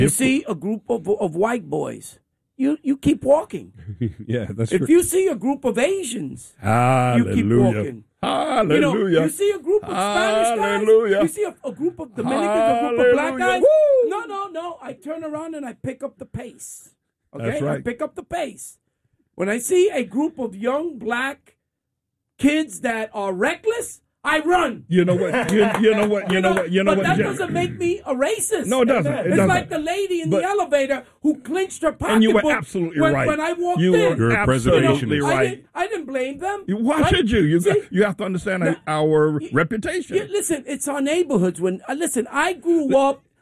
You see a group of white boys, you keep walking. Yeah, that's If true. you see a group of Asians, Hallelujah. you keep walking. Hallelujah. You see a group of Spanish guys, Hallelujah. you see a group of Dominicans, a group of black guys. Woo! No. I turn around and I pick up the pace. Okay? That's right. I pick up the pace. When I see a group of young black kids that are reckless, I run. You know what? You know what? But that doesn't make me a racist. No, it doesn't. It's like the lady in the elevator who clinched her pocketbook. And you were absolutely right. When I walked you in. were absolutely right. I didn't blame them. Why should you? You have to understand our reputation. Listen, it's our neighborhoods. I grew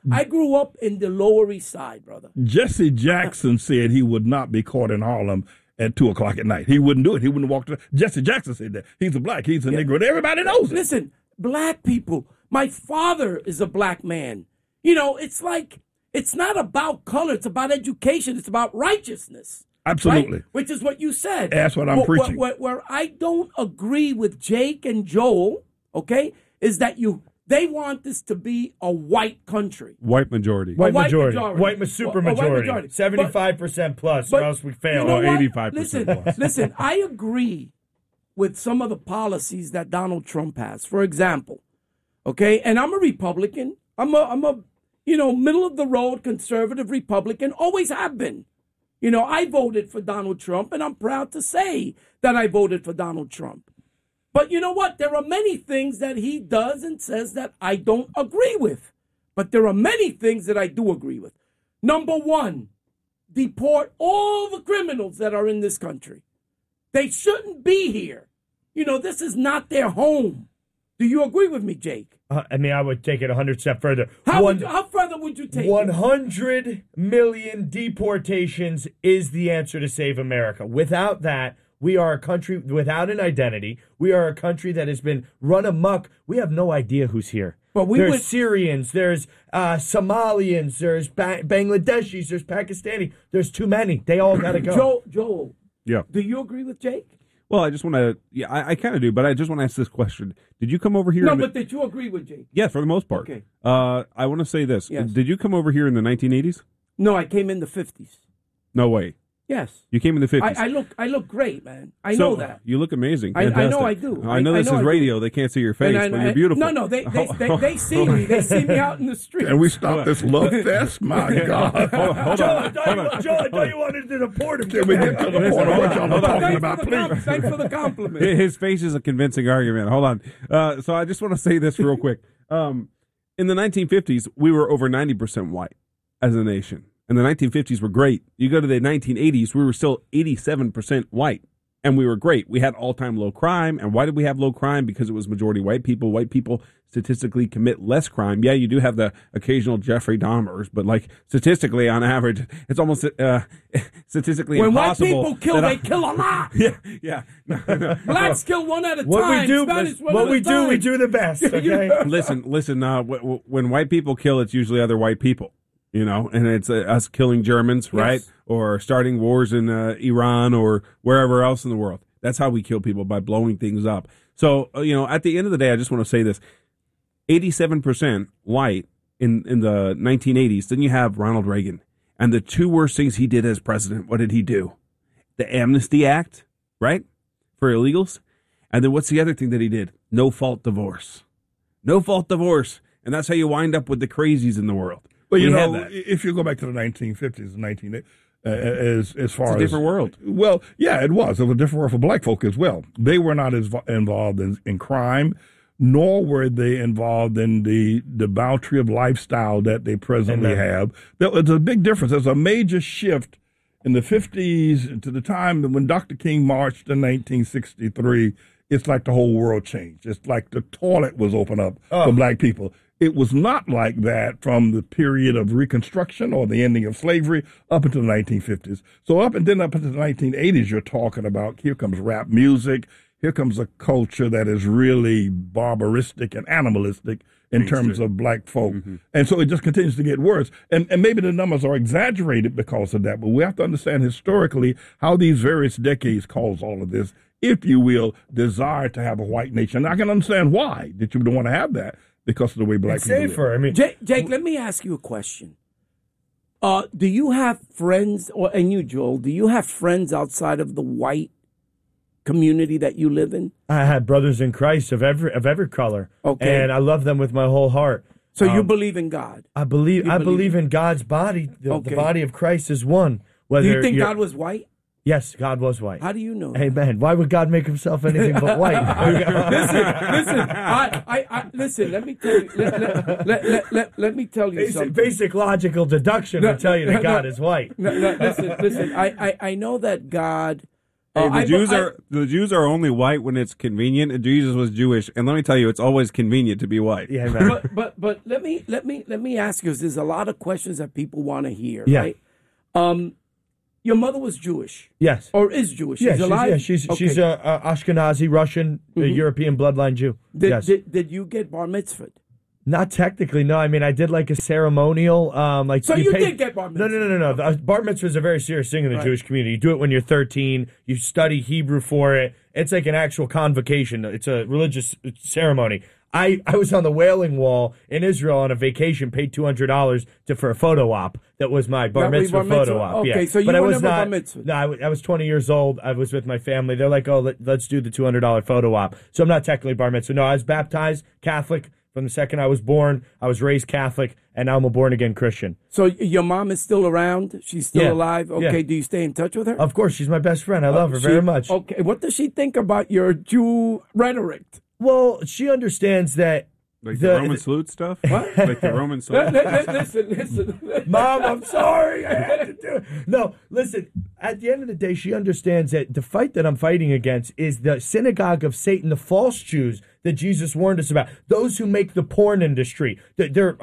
up in the Lower East Side, brother. Jesse Jackson said he would not be caught in Harlem at 2 o'clock at night. He wouldn't do it. He wouldn't walk to. Jesse Jackson said that. He's a black. He's a Negro. Everybody knows it. Listen, black people. My father is a black man. It's like, it's not about color. It's about education. It's about righteousness. Absolutely. Right? Which is what you said. That's what I'm preaching. Where I don't agree with Jake and Joel, okay, is that they want this to be a white country. White majority. White majority. Super majority. 75% plus, or else we fail. You know what? 85% plus. Listen, I agree with some of the policies that Donald Trump has. For example, okay, and I'm a Republican. I'm a middle of the road conservative Republican. Always have been. I voted for Donald Trump, and I'm proud to say that I voted for Donald Trump. But you know what? There are many things that he does and says that I don't agree with. But there are many things that I do agree with. Number one, deport all the criminals that are in this country. They shouldn't be here. This is not their home. Do you agree with me, Jake? I would take it 100 steps further. How further would you take it? 100 million deportations is the answer to save America. Without that, we are a country without an identity. We are a country that has been run amok. We have no idea who's here. There's Syrians, there's Somalians, there's Bangladeshis, there's Pakistani. There's too many. They all got to go. Joel, yeah. Do you agree with Jake? Well, I just want to, I kind of do, but I just want to ask this question. Did you come over here? No, but did you agree with Jake? Yeah, for the most part. Okay. I want to say this. Yes. Did you come over here in the 1980s? No, I came in the 50s. No way. Yes. You came in the 50s. I look great, man. I know that. You look amazing. I know I do. I know this is radio. They can't see your face, but you're beautiful. No, they see me. They see me out in the street. Can we stop this love fest? My God. Hold on. Joe, I thought you wanted to deport him. Can we get to the point of what y'all are talking about, please? Thanks for the compliment. His face is a convincing argument. Hold on. So I just want to say this real quick. In the 1950s, we were over 90% white as a nation. And the 1950s were great. You go to the 1980s, we were still 87% white. And we were great. We had all-time low crime. And why did we have low crime? Because it was majority white people. White people statistically commit less crime. Yeah, you do have the occasional Jeffrey Dahmers, but statistically, on average, it's almost statistically impossible. When white people kill, they kill a lot. Yeah. Blacks kill one at a time. We do the best. Okay. Listen. When white people kill, it's usually other white people. And it's us killing Germans, right? Yes. Or starting wars in Iran or wherever else in the world. That's how we kill people, by blowing things up. So, at the end of the day, I just want to say this. 87% white in the 1980s. Then you have Ronald Reagan. And the two worst things he did as president, what did he do? The Amnesty Act, right? For illegals. And then what's the other thing that he did? No-fault divorce. No-fault divorce. And that's how you wind up with the crazies in the world. Well, if you go back to the 1950s and as far as a different world. Well, yeah, it was. It was a different world for black folk as well. They were not as involved in crime, nor were they involved in the debauchery of lifestyle that they presently have. There's a big difference. There's a major shift in the 50s to the time when Dr. King marched in 1963. It's like the whole world changed. It's like the toilet was opened up for black people. It was not like that from the period of Reconstruction or the ending of slavery up until the 1950s. So up until the 1980s, you're talking about, here comes rap music, here comes a culture that is really barbaristic and animalistic in terms of black folk. Mm-hmm. And so it just continues to get worse. And maybe the numbers are exaggerated because of that, but we have to understand historically how these various decades caused all of this, if you will, desire to have a white nation. I can understand why that you would want to have that. Because of the way black people live. I mean, Jake, let me ask you a question. Do you have friends, and you, Joel, do you have friends outside of the white community that you live in? I had brothers in Christ of every color. Okay. And I love them with my whole heart. So you believe in God? I believe in God's body. The body of Christ is one. Do you think God was white? Yes, God was white. How do you know that? Amen. Why would God make himself anything but white? Listen. Let me tell you. Let me tell you something. Basic logical deduction will tell you that God is white. Listen. I know that God. Hey, the Jews are only white when it's convenient, and Jesus was Jewish. And let me tell you, it's always convenient to be white. Yeah, man. But let me ask you, 'cause there's a lot of questions that people want to hear. Yeah. Right? Your mother was Jewish. Yes. Or is Jewish. Yeah, she's alive? She's a Ashkenazi, Russian, European bloodline Jew. Yes. Did you get bar mitzvahed? Not technically, no. I mean, I did like a ceremonial, like. So you did get bar mitzvah? No. The bar mitzvah is a very serious thing in the Jewish community. You do it when you're 13. You study Hebrew for it. It's like an actual convocation. It's a religious ceremony. I was on the Wailing Wall in Israel on a vacation, paid $200 for a photo op. That was my bar mitzvah photo op. Okay, yeah. so you but were never bar mitzvah. No, I was 20 years old. I was with my family. They're like, oh, let's do the $200 photo op. So I'm not technically bar mitzvah. No, I was baptized Catholic from the second I was born. I was raised Catholic, and now I'm a born-again Christian. So your mom is still around? She's still alive? Okay, Yeah. Do you stay in touch with her? Of course, she's my best friend. I love her very much. Okay, what does she think about your Jew rhetoric? Well, she understands that. Like the Roman salute stuff? What? Like the Roman salute? Listen. Mom, I'm sorry. I had to do it. No, listen. At the end of the day, she understands that the fight that I'm fighting against is the synagogue of Satan, the false Jews that Jesus warned us about. Those who make the porn industry. The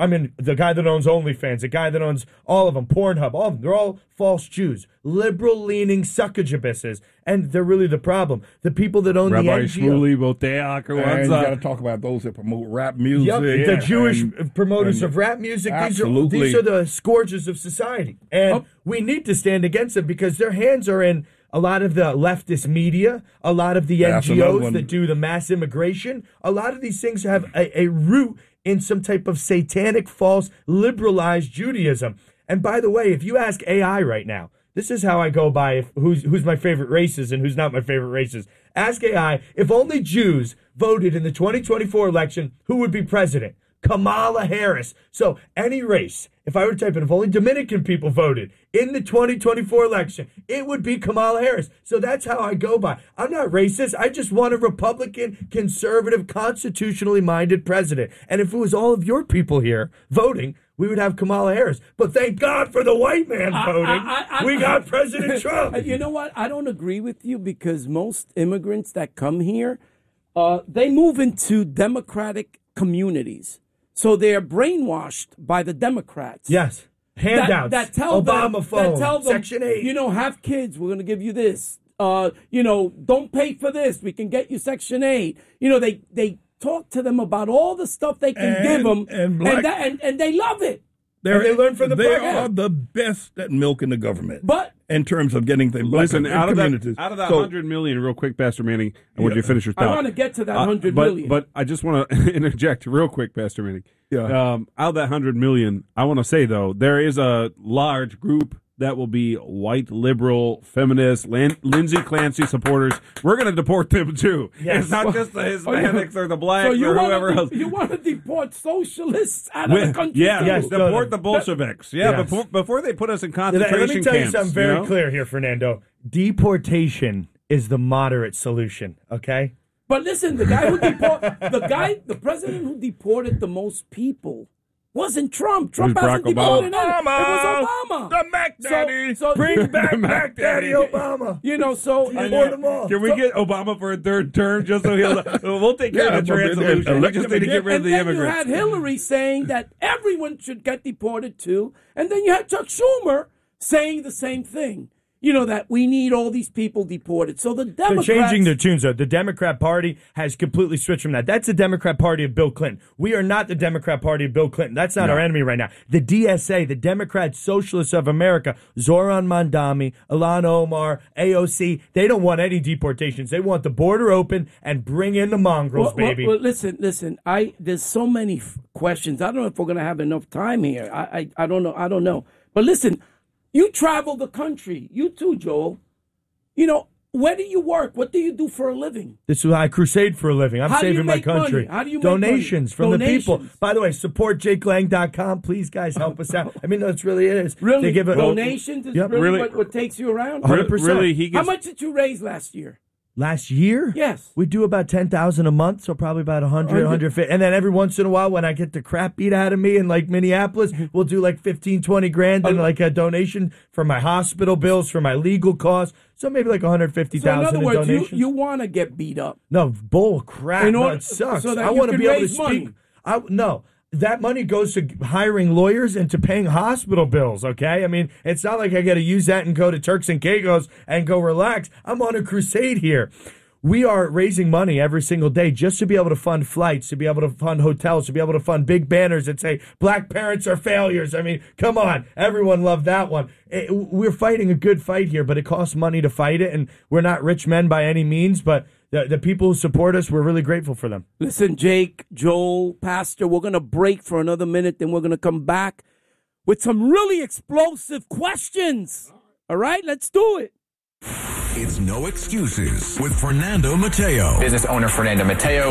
guy that owns OnlyFans, the guy that owns all of them, Pornhub, all of them. They're all false Jews, liberal-leaning succubusses, and they're really the problem. The people that own Rabbi the NGO. Shmuley Boteach, And what's you got to up? talk about those that promote rap music. Yep, the Jewish and- promoters and- of rap music. Absolutely. These are the scourges of society. And we need to stand against them because their hands are in a lot of the leftist media, a lot of the That's another NGOs one. that do the mass immigration. A lot of these things have a root in some type of satanic, false, liberalized Judaism. And by the way, if you ask AI right now, this is how I go by who's my favorite races and who's not my favorite races. Ask AI, if only Jews voted in the 2024 election, who would be president? Kamala Harris. So any race, if I were to type in, if only Dominican people voted in the 2024 election, it would be Kamala Harris. So that's how I go by. I'm not racist. I just want a Republican, conservative, constitutionally minded president. And if it was all of your people here voting, we would have Kamala Harris. But thank God for the white man voting. We got President Trump. You know what? I don't agree with you because most immigrants that come here, they move into Democratic communities. So they're brainwashed by the Democrats. Yes. Handouts. That tell Obama them, phone. that tell them, Section 8. Have kids. We're going to give you this. Don't pay for this. We can get you Section 8. They talk to them about all the stuff they can give them, and they love it. They learn from the They program. are the best at milking the government. But in terms of getting things Listen, out of communities. that So- 100 million, real quick, Pastor Manning, I want you to finish your thought. I want to get to that 100 but, million. But I just want to interject real quick, Pastor Manning. Yeah. Out of that 100 million, I want to say, though, there is a large group that will be white, liberal, feminist, Lindsay Clancy supporters. We're going to deport them, too. Yes. It's not just the Hispanics or the blacks or whoever else. You want to deport socialists out of the country? Yeah, too? deport the Bolsheviks. Yeah, Yes. before they put us in concentration Let me tell you camps, something very know? clear here, Fernando. Deportation is the moderate solution, okay? But listen, the president who deported the most people wasn't Trump. Trump was hasn't Barack deported Obama. anyone. It was Obama. The Mac Daddy. Bring back Mac Mac Daddy Daddy. Obama. So them all. Can we get Obama for a third term just so we'll take care of the Yeah, trans-solution. We just need to get rid of the then immigrants. you had Hillary saying that everyone should get deported too, and then you had Chuck Schumer saying the same thing. That we need all these people deported. So the They're Democrats... changing their tunes, though. The Democrat Party has completely switched from that. That's the Democrat Party of Bill Clinton. We are not the Democrat Party of Bill Clinton. That's not our enemy right now. The DSA, the Democrat Socialists of America, Zoran Mandami, Ilhan Omar, AOC, they don't want any deportations. They want the border open and bring in the mongrels, baby. Well, listen. There's so many questions. I don't know if we're going to have enough time here. I don't know. But listen, you travel the country. You too, Joel. You know, where do you work? What do you do for a living? This is why I crusade for a living. I'm How do you saving my make country. money? How do you make Donations money? from the people. Donations. By the way, support JakeLang.com. Please, guys, help us out. I mean, that's really it is. Really? They give Donations is Yep. really, Really? what takes you around? 100%. Really, he How gets much did you raise last year? Last year? Yes. We do about 10,000 a month, so probably about 100, 150. And then every once in a while, when I get the crap beat out of me in like Minneapolis, we'll do like 15, 20 grand and like a donation for my hospital bills, for my legal costs. So maybe like 150,000 So in other words, donations. you want to get beat up. No, bull crap. In No, order- it sucks. so that I you want to can be able to raise speak. money. No, that money goes to hiring lawyers and to paying hospital bills, okay? I mean, it's not like I got to use that and go to Turks and Caicos and go relax. I'm on a crusade here. We are raising money every single day just to be able to fund flights, to be able to fund hotels, to be able to fund big banners that say black parents are failures. I mean, come on. Everyone loved that one. We're fighting a good fight here, but it costs money to fight it, and we're not rich men by any means, but the people who support us, we're really grateful for them. Listen, Jake, Joel, Pastor, we're going to break for another minute, then we're going to come back with some really explosive questions. All right, let's do it. It's No Excuses with Fernando Mateo. Business owner Fernando Mateo.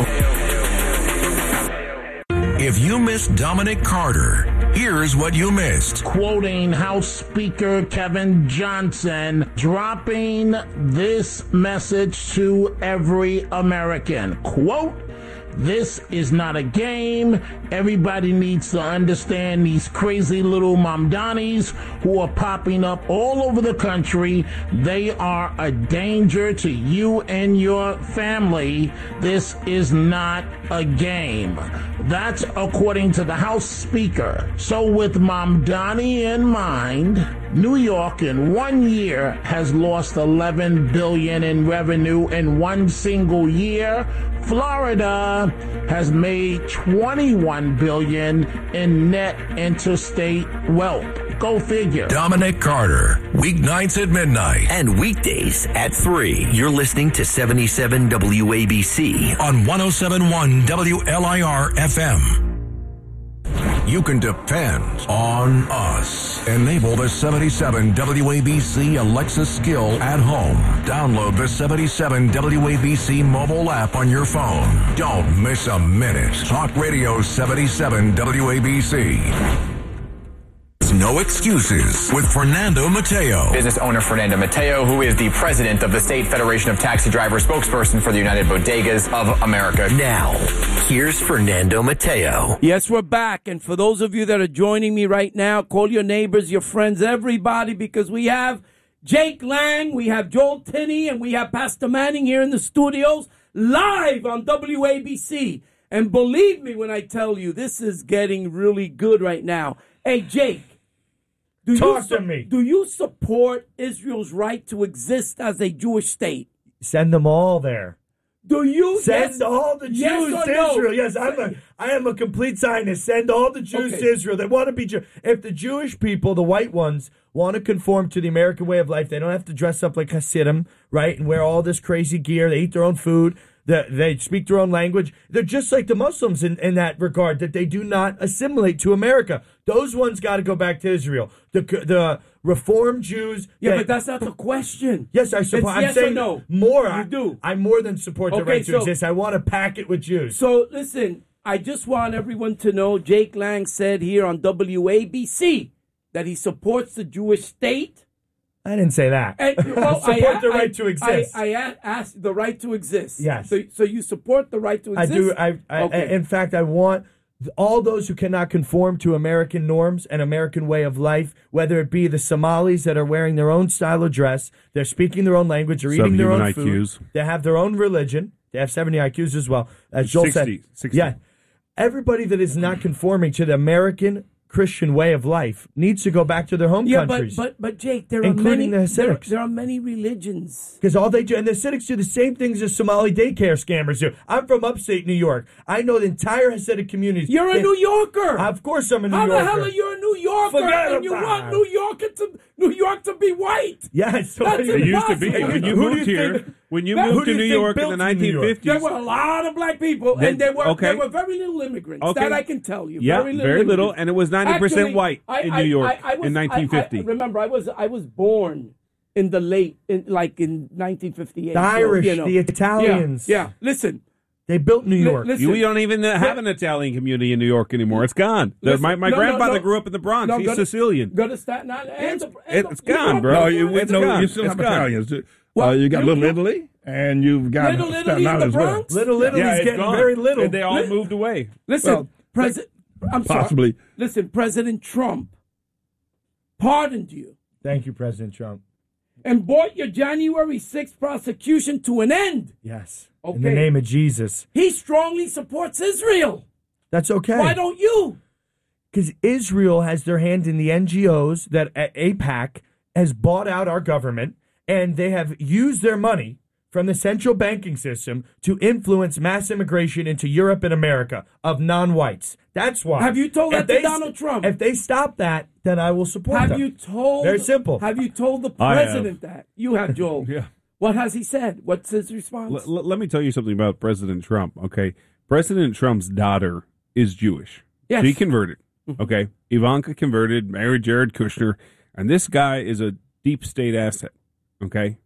If you missed Dominic Carter, here's what you missed. Quoting House Speaker Kevin Johnson, dropping this message to every American. Quote, "This is not a game. Everybody needs to understand these crazy little Mamdanis who are popping up all over the country. They are a danger to you and your family. This is not a game." That's according to the House Speaker. So with Mamdani in mind, New York in 1 year has lost $11 billion in revenue in one single year. Florida has made $21 billion in net interstate wealth. Go figure. Dominic Carter, weeknights at midnight And weekdays at 3. You're listening to 77 WABC. on 107.1 WLIR FM. You can depend on us. Enable the 77 WABC Alexa skill at home. Download the 77 WABC mobile app on your phone. Don't miss a minute. Talk Radio 77 WABC. It's No Excuses with Fernando Mateo. Business owner Fernando Mateo, who is the president of the State Federation of Taxi Drivers, spokesperson for the United Bodegas of America. Now, here's Fernando Mateo. Yes, we're back. And for those of you that are joining me right now, call your neighbors, your friends, everybody, because we have Jake Lang, we have Joel Tinney, and we have Pastor Manning here in the studios live on WABC. And believe me when I tell you, this is getting really good right now. Hey, Jake. Talk to me. Do you support Israel's right to exist as a Jewish state? Send them all there. Do you Send all the Jews yes to or no? Israel. Yes, I am a complete Zionist. Send all the Jews Okay. to Israel. They want to be Jew. If the Jewish people, the white ones, want to conform to the American way of life, they don't have to dress up like Hasidim, right, and wear all this crazy gear. They eat their own food. They speak their own language. They're just like the Muslims in that regard, that they do not assimilate to America. Those ones got to go back to Israel. The Reformed Jews. Yeah, but that's not the question. Yes, I support. It's I'm yes saying or no. more. You do. I more than support the Okay, right to so- exist. I want to pack it with Jews. So listen, I just want everyone to know Jake Lang said here on WABC that he supports the Jewish state. I didn't say that. And, well, support the right to exist. I asked the right to exist. Yes. So you support the right to I exist? do. Okay. In fact, I want all those who cannot conform to American norms and American way of life, whether it be the Somalis that are wearing their own style of dress, they're speaking their own language, they're eating their own Subhuman food, IQs. they have their own religion, they have 70 IQs as well. As Joel 60, said, 60. yeah, everybody that is not conforming to the American Christian way of life needs to go back to their home countries. but Jake, there are Including many the Hasidics. there are many religions. Because all they do, and the Hasidics do the same things as Somali daycare scammers do. I'm from upstate New York. I know the entire Hasidic community. You're a New Yorker. Of course I'm a New How Yorker. the hell are you a New Yorker Forget and you about want it. New York to be white? Yes. That's It used to be. impossible. When you Who do moved here, When you Who moved do to you New think York in the built New York? 1950s, There were a lot of black people, and there were very little immigrants. Okay. That I can tell you. yeah, very little, immigrants. and it was 90% Actually, white in New York in 1950. Remember, I was born in the in 1958. The Irish, the Italians. Yeah. Listen, They built New York. listen. We don't even have an Italian community in New York anymore. It's gone. Listen, my no, grandfather no. grew up in the Bronx. No, He's go to- Sicilian. Go to Staten Island. It's gone, bro. No, It's you gone. still It's have gone. Italians. Well, You got you- Little Italy, and you've got Little Italy Staten in Island the as well. Bronx? Little Italy's Yeah, it's getting gone. very little. And they all moved away. Listen, Well, I'm sorry. possibly. Listen, President Trump pardoned you Thank you, President Trump. and brought your January 6th prosecution to an end. Yes. Okay. In the name of Jesus. He strongly supports Israel. That's okay. Why don't you? Because Israel has their hand in the NGOs that AIPAC has bought out our government, and they have used their money from the central banking system to influence mass immigration into Europe and America of non-whites. That's why. Have you told If that to they- Donald Trump? If they stop that, then I will support them. Have you told? Very simple. Have you told the I have. president that? You have, Joel. Yeah. What has he said? What's his response? Let me tell you something about President Trump, okay? President Trump's daughter is Jewish. Yes. She converted, okay? Ivanka converted, married Jared Kushner, and this guy is a deep state asset, okay?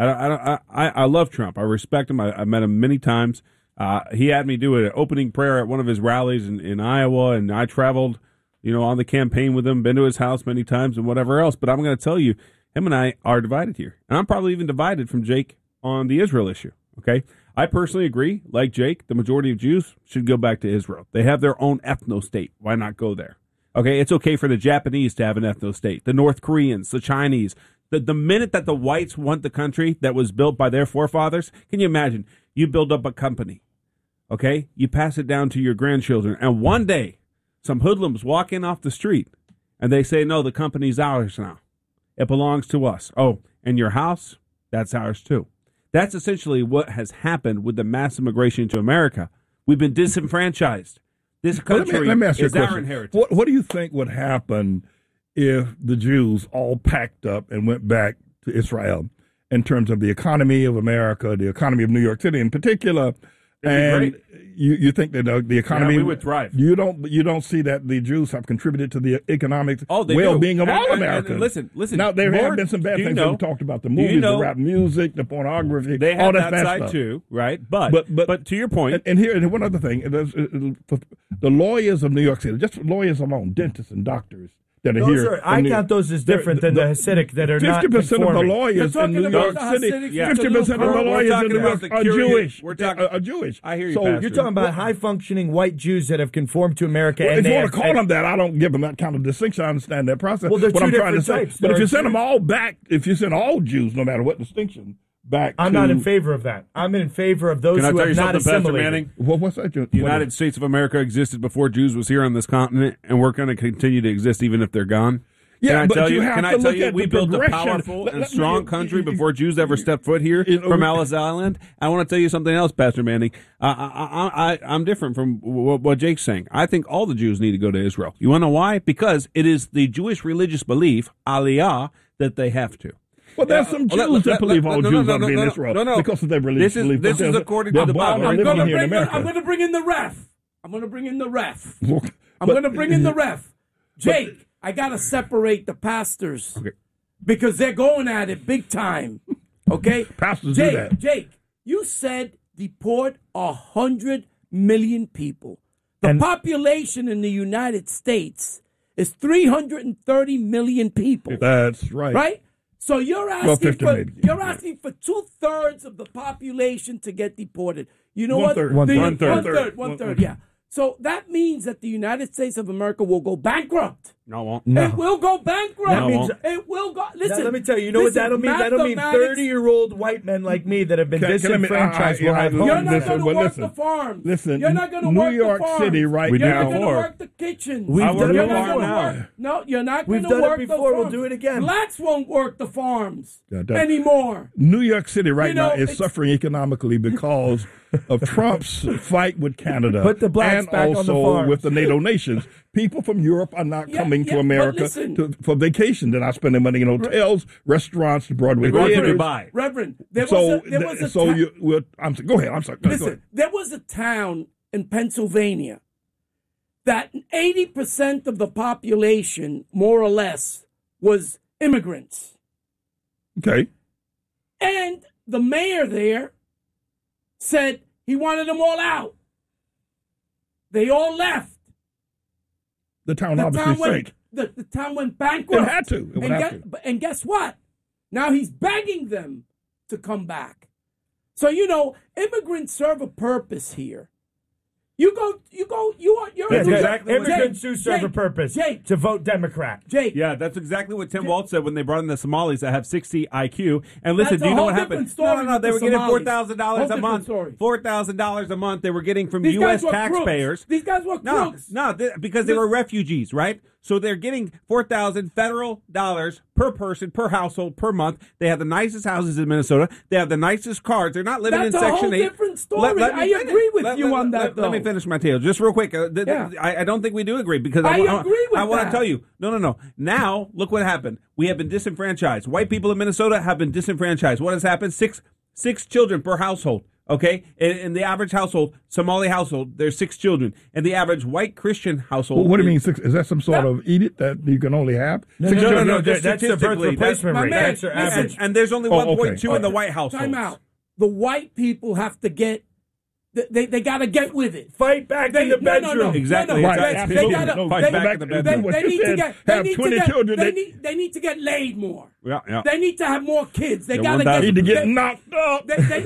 I love Trump. I respect him. I met him many times. He had me do an opening prayer at one of his rallies in Iowa, and I traveled, on the campaign with him, been to his house many times and whatever else. But I'm going to tell you, him and I are divided here. And I'm probably even divided from Jake on the Israel issue, okay? I personally agree, like Jake, the majority of Jews should go back to Israel. They have their own ethno-state. Why not go there? Okay, it's okay for the Japanese to have an ethno-state, the North Koreans, the Chinese. The minute that the whites want the country that was built by their forefathers, can you imagine? You build up a company, okay? You pass it down to your grandchildren, and one day, some hoodlums walk in off the street, and they say, no, the company's ours now. It belongs to us. Oh, and your house? That's ours too. That's essentially what has happened with the mass immigration to America. We've been disenfranchised. This country let me ask you a is our question. inheritance. What do you think would happen if the Jews all packed up and went back to Israel in terms of the economy of America, the economy of New York City in particular? And you think that the economy we would thrive. You don't see that the Jews have contributed to the economic They well-being do. of all And Americans. listen. Now there have Lord, been some bad do you things know- that we talked about: the do you movies, know- the rap music, the pornography. They all have that that bad side stuff. too, right? But to your point, And here, and one other thing, the lawyers of New York City, just lawyers alone, dentists and doctors that are here. I count those as different than the Hasidic that are not 50% of the conforming. lawyers in New York about the City, Hasidics, 50% of the We're lawyers in talking New about York the are curious- Jewish. we're talking- Are Jewish. I hear you, So Pastor. You're talking about high-functioning white Jews that have conformed to America. Well, and if they you want have- to call them that, I don't give them that kind of distinction. I understand that process. Well, they're what two I'm trying to different say. types. But There if you are send them two- all back, if you send all Jews, no matter what distinction, back I'm to, not in favor of that. I'm in favor of those can I who tell have you not something, Pastor assimilated. Manning? What's that? The United States of America existed before Jews was here on this continent, and we're going to continue to exist even if they're gone. Yeah, can I but tell you you? have Can to I tell look you? at We the built a progression. powerful and Let me- strong country before Jews ever stepped foot here from Ellis Island. I want to tell you something else, Pastor Manning. I'm different from what Jake's saying. I think all the Jews need to go to Israel. You want to know why? Because it is the Jewish religious belief, Aliyah, that they have to. Well, there's some Jews that believe all Jews ought to be in Israel because of their religious belief. This is according to the Bible. I'm living going here in America. to bring in the ref. I'm going to bring in the ref. But- I'm going to bring in the ref. Jake, I got to separate the pastors because they're going at it big time. Okay? Pastors do that. Jake, you said deport 100 million people. The population in the United States is 330 million people. That's right. Right? So you're asking 50 for maybe. you're asking for 2/3 of the population to get deported. You know what? One-third. One third. Yeah. So that means that the United States of America will go bankrupt. No, it won't. It will go bankrupt. That means- it will go. Listen, Now, let me tell you, you know what that'll mean? That'll mean 30-year-old white men like me that have been disenfranchised will have You're homes. not going to work listen, the farms. listen, You're not going to New work York the farms. City right We do You're now. not going to before. work the kitchens. We've I work done the it farm before. now. No, you're not We've going to done it work before. the We'll farms. do it again. Blacks won't work the farms Yeah, that- anymore. New York City right You know, now is it's- suffering economically because of Trump's fight with Canada Put the blacks and back on the also farms. with the NATO nations. People from Europe are not coming to but America listen. for vacation. They're not spending money in hotels, restaurants, Broadway They're going to theaters. Dubai. Reverend, Go ahead. I'm sorry. Listen, there was a town in Pennsylvania that 80% of the population, more or less, was immigrants. Okay. And the mayor there said he wanted them all out. They all left. The town obviously sank. The town went bankrupt. It had to. It would have to. And guess what? Now he's begging them to come back. So, immigrants serve a purpose here. You're exactly. Immigrants do serve a purpose. Jake, to vote Democrat. Jake. Yeah, that's exactly what Tim Walz said when they brought in the Somalis that have 60 IQ. And listen, That's do you a know whole what happened? different story No, with they the were getting Somalis. $4,000 a month. Story. $4,000 a month they were getting from These U.S. guys were taxpayers. crooks. These guys were crooks. Because they were refugees, right? So they're getting $4,000 federal dollars per person, per household, per month. They have the nicest houses in Minnesota. They have the nicest cars. They're not living That's in a Section whole 8. different story. I agree with you on that, though. Let me finish my tale just real quick. Yeah. I don't think we do agree because I agree with I want to that. tell you. No. Now, look what happened. We have been disenfranchised. White people in Minnesota have been disenfranchised. What has happened? Six children per household. Okay, in the average household, Somali household, there's 6 children. In the average white Christian household, Well, what do you mean 6? Is that some sort of edict that you can only have? No, just that's the birth statistically, replacement my rate. man, That's their average. and there's only 1.2 in the white household. Time out. The white people have to get. They got to get with it. Fight back in the bedroom. No. Exactly. Right, They absolutely. gotta No, fight go back back in the to bedroom. what They you need to said, get. have They need 20 to get. children. They need to get laid more. Yeah. They need to have more kids. They Yeah, got to 1,000. Need to get they- knocked up.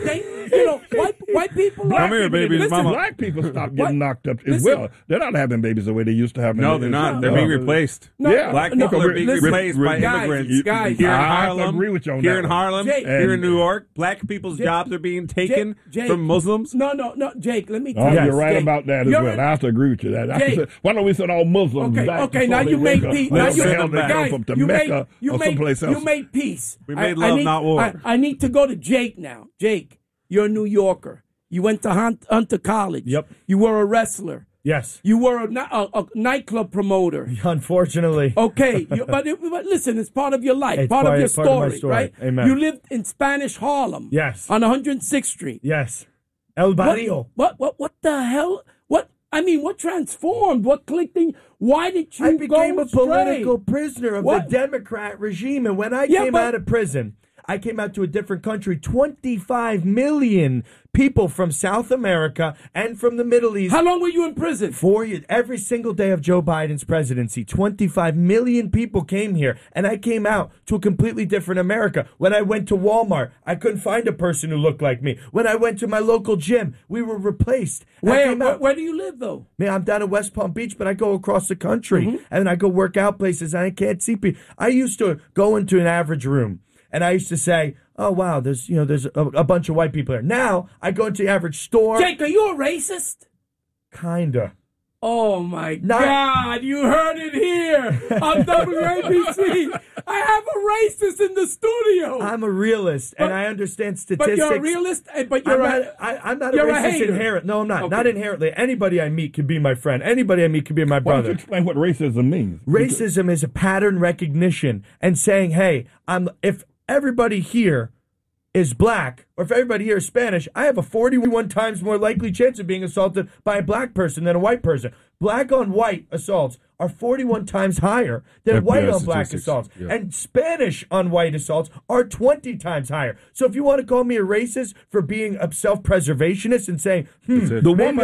White people. Come here, baby. Listen, Mama. Black people stop What? getting knocked up as Listen. well. They're not having babies the way they used to have them. No, they're not. They're being replaced. No, Yeah. Black no, people are being listen, replaced by guys, immigrants. guys, Here in I have to Harlem, agree with you on here that in one. Harlem, Jake. here in And- New York, black people's Jake. jobs are being taken Jake. from Muslims. No, Jake. Let me Oh, tell you. you're right Jake, about that as you're well. in- I have to agree with you. That I Jake. said, why don't we send all Muslims back? Okay. Now you made peace. Now Now you you go from to Mecca or someplace else. You made peace. We made love, not war. I need to go to Jake now. Jake, you're a New Yorker. You went to Hunter College. Yep. You were a wrestler. Yes. You were a nightclub promoter. Unfortunately. Okay, but listen, it's part of your life, It's part of your part of my story, story. right? Amen. You lived in Spanish Harlem. Yes. On 106th Street. Yes. El Barrio. What the hell? What transformed? What clicked in? Why did you I became go a political astray? prisoner of What? the Democrat regime. And when I Yeah, came but- out of prison, I came out to a different country. 25 million people from South America and from the Middle East. How long were you in prison? 4 years. Every single day of Joe Biden's presidency, 25 million people came here, and I came out to a completely different America. When I went to Walmart, I couldn't find a person who looked like me. When I went to my local gym, we were replaced. Where do you live, though? Man, I'm down in West Palm Beach, but I go across the country, and I go work out places, and I can't see people. I used to go into an average room, and I used to say, "Oh wow, there's a bunch of white people there." Now I go into the average store. Jake, are you a racist? Kinda. Oh my God! You heard it here on WABC. I have a racist in the studio. I'm a realist, and I understand statistics. But you're a realist, but you're I'm not a you're a racist hater. inherent. No, I'm not. Okay. Not inherently. Anybody I meet can be my friend. Anybody I meet can be my Why don't you brother. explain what racism means? Racism is a pattern recognition and saying, "Hey, if everybody here is black, or if everybody here is Spanish, I have a 41 times more likely chance of being assaulted by a black person than a white person. Black on white assaults are 41 times higher than FBI white on black statistics, assaults. yeah. And Spanish on white assaults are 20 times higher. So if you want to call me a racist for being a self-preservationist and saying, The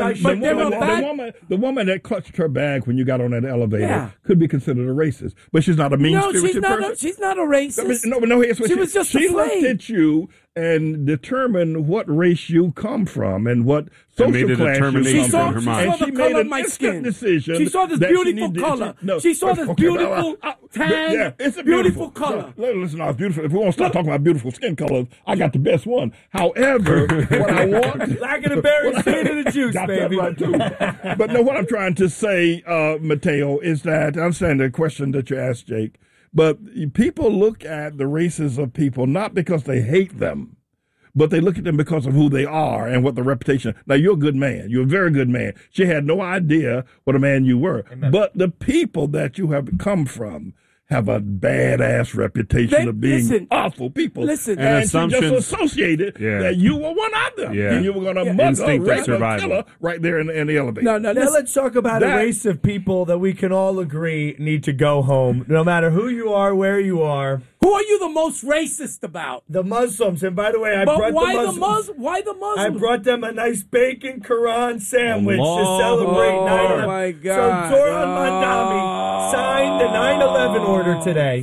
woman that clutched her bag when you got on that elevator Yeah. could be considered a racist, but she's not a No, mean-spirited person. she's not a racist. She was just she afraid. looked at you and determined what race you come from and what And made social a class you determination come in her from. mind. And She saw she the made color an of my instant skin. decision. She saw this that she beautiful needed- color. No, She saw this okay, beautiful tan, yeah, it's a beautiful color. No, listen, now, it's beautiful. If we want to start talking about beautiful skin colors, I got the best one. However, what I want, "Lack of the berry, sweet of the juice, got baby." that right too. But no, what I'm trying to say, Mateo, is that I understand the question that you asked, Jake. But people look at the races of people not because they hate them, but they look at them because of who they are and what the reputation. Now, you're a good man. You're a very good man. She had no idea what a man you were. Amen. But the people that you have come from have a badass reputation of being awful people. And she just associated that you were one of them. Yeah. And you were going to mug a regular killer right there in the elevator. No, now let's talk about a race of people that we can all agree need to go home, no matter who you are, where you are. Who are you the most racist about? The Muslims. And by the way, I brought the Muslims. Why the Muslims? I brought them a nice bacon Quran sandwich to celebrate 9/11. Oh, my God. So Zoran Mandami signed the 9/11 order today.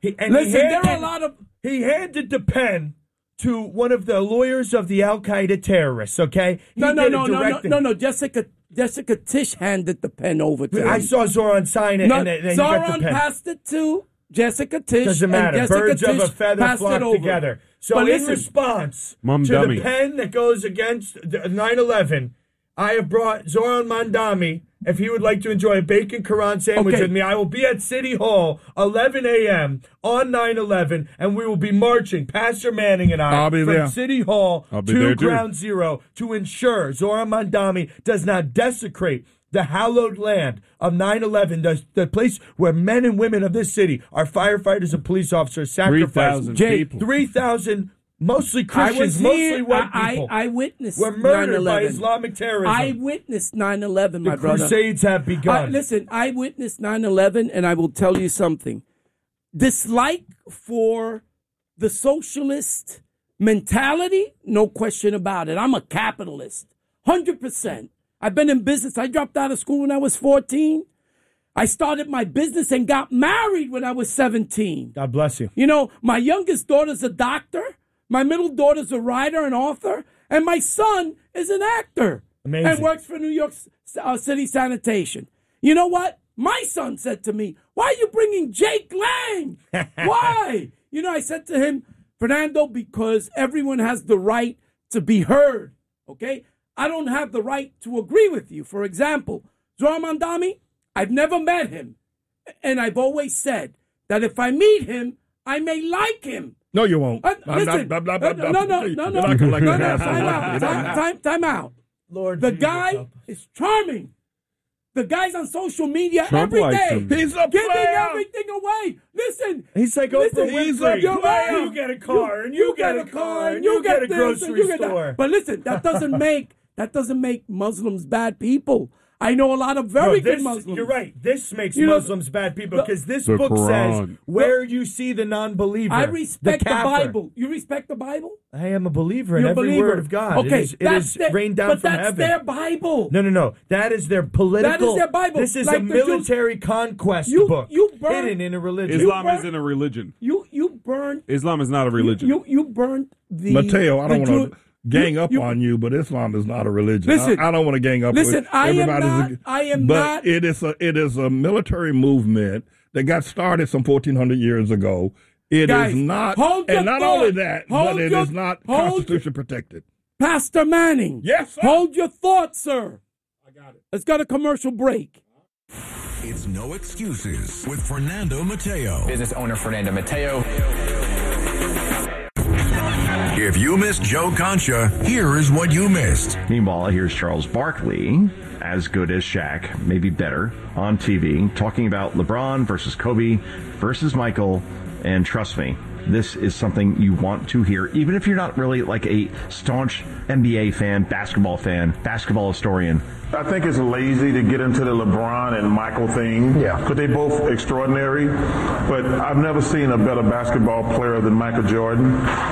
He handed the pen to one of the lawyers of the Al-Qaeda terrorists, okay? No. Jessica Tish handed the pen over to him. I saw Zoran sign it, and he got the pen. Passed it to Jessica Tish. Doesn't matter. And Birds Tish of a feather flock together. So in response to the pen that goes against 9/11, I have brought Zoran Mandami. If he would like to enjoy a bacon Quran sandwich with me, I will be at City Hall 11 a.m. on 9/11, and we will be marching, Pastor Manning and I, from City Hall to Ground Zero to ensure Zoran Mandami does not desecrate the hallowed land of 9/11, the place where men and women of this city, our firefighters and police officers, sacrificed 3,000 mostly Christians, mostly white people. I witnessed were murdered 9/11. by Islamic terrorism. I witnessed 9/11, my brother. The Crusades have begun. Listen, I witnessed 9/11, and I will tell you something. Dislike for the socialist mentality, no question about it. I'm a capitalist, 100%. I've been in business. I dropped out of school when I was 14. I started my business and got married when I was 17. God bless you. You know, my youngest daughter's a doctor. My middle daughter's a writer and author. And my son is an actor. Amazing. And works for New York City Sanitation. You know what? My son said to me, why are you bringing Jake Lang? Why? You know, I said to him, Fernando, because everyone has the right to be heard. Okay? I don't have the right to agree with you. For example, Zoran Mandami, I've never met him. And I've always said that if I meet him, I may like him. No, you won't. Listen, no. Time out. Lord, the guy is charming. The guy's on social media Trump every day. He's a giving player. everything away. Listen. He's like Oprah Winfrey. He's a player. You get a car, and you get a car, and you get a grocery store. But listen, that doesn't make Muslims bad people. I know a lot of very good Muslims. You're right. This makes Muslims bad people because this book says where you see the non-believer. I respect the Bible. You respect the Bible? I am a believer in every word of God. Okay, it is rained down from heaven. But that's their Bible. No. That is their political. That is their Bible. This is a military conquest book hidden in a religion. Islam isn't a religion. You burned. Islam is not a religion. You burned the. Mateo, I don't want to gang up on you, but Islam is not a religion. Listen, I don't want to gang up with everybody. I am not. But it is a military movement that got started some 1,400 years ago. It is not, and not only that, but it is not Constitution protected. Pastor Manning. Yes, sir. Hold your thoughts, sir. I got it. Let's got a commercial break. It's No Excuses with Fernando Mateo. Business owner Fernando Mateo. If you missed Joe Concha, here is what you missed. Meanwhile, here's Charles Barkley, as good as Shaq, maybe better, on TV, talking about LeBron versus Kobe versus Michael, and trust me, this is something you want to hear, even if you're not really like a staunch NBA fan, basketball historian. I think it's lazy to get into the LeBron and Michael thing. Yeah. Because they're both extraordinary. But I've never seen a better basketball player than Michael Jordan.